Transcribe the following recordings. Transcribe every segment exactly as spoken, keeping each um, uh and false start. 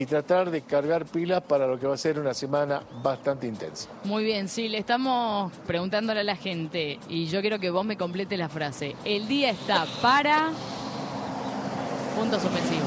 y tratar de cargar pilas para lo que va a ser una semana bastante intensa. Muy bien, sí, le estamos preguntándole a la gente y yo quiero que vos me completes la frase. El día está para... punto suspensivo.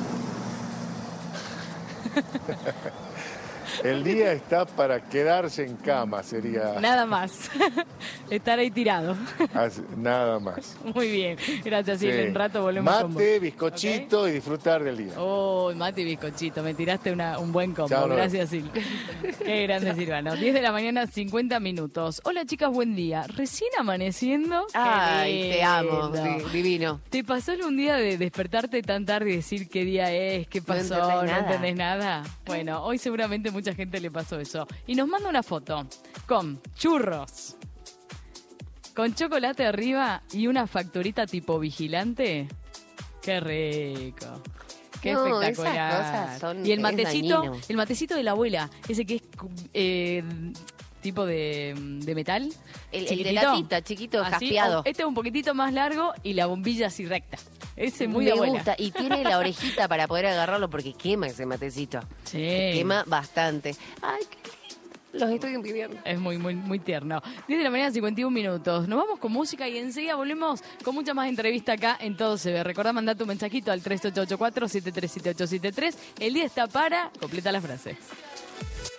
El día está para quedarse en cama, sería... Nada más. Estar ahí tirado. Así, nada más. Muy bien. Gracias, Silvia. Sí. En rato volvemos Mate, con vos. bizcochito, ¿okay? Y disfrutar del día. Oh, mate y bizcochito. Me tiraste una, un buen combo. Chao, Gracias, Silvia. Qué grande, Silvano. diez de la mañana, cincuenta minutos. Hola, chicas, buen día. Recién amaneciendo. Ay, te amo. Divino. ¿Te pasó algún día de despertarte tan tarde y decir qué día es, qué pasó, No no entendés nada. entendés nada? Bueno, hoy seguramente mucha gente le pasó eso. Y nos manda una foto con churros, con chocolate arriba y una facturita tipo vigilante. ¡Qué rico! ¡Qué No, espectacular! esas cosas son- Y el es matecito, dañino. el matecito de la abuela, ese que es eh, tipo de, de metal. El, el de chiquitito. latita, chiquito, Así, jaspeado. o este es un poquitito más largo y la bombilla así recta. Ese muy Me de abuela. gusta. Y tiene la orejita para poder agarrarlo porque quema ese matecito. Sí. Quema bastante. Ay, qué lindo. Los estoy envidiando. Es muy, muy, muy tierno. diez de la mañana, cincuenta y un minutos. Nos vamos con música y enseguida volvemos con mucha más entrevista acá en Todo Se Ve. Recordá mandar tu mensajito al tres ocho ocho cuatro, siete tres siete ocho siete tres. El día está para... Completa la frase.